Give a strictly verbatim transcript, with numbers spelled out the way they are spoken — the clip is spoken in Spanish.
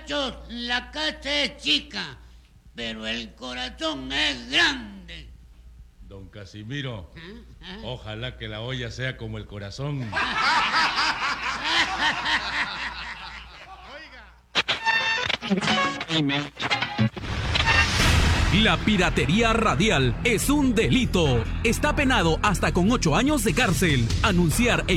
muchachos, la casa es chica, pero el corazón es grande. Don Casimiro, ¿Ah? ¿Ah? ojalá que la olla sea como el corazón. La piratería radial es un delito. Está penado hasta con ocho años de cárcel. Anunciar en